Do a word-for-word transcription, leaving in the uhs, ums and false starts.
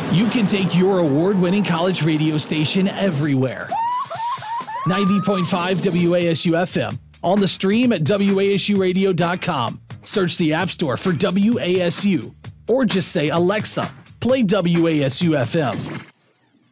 You can take your award-winning college radio station everywhere. ninety point five W A S U F M. On the stream at W A S U radio dot com. Search the App Store for W A S U. Or just say, Alexa, play W A S U F M.